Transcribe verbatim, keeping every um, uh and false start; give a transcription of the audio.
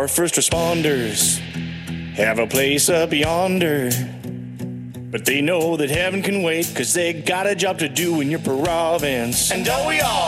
our first responders have a place up yonder. But they know that heaven can wait, 'cause they got a job to do in your province. And don't we all?